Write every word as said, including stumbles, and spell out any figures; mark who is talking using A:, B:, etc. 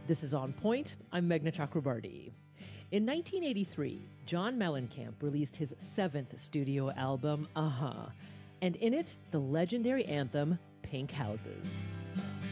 A: This is On Point. I'm Meghna Chakrabarti. In nineteen eighty-three, John Mellencamp released his seventh studio album, Uh-Huh, and in it, the legendary anthem, Pink Houses.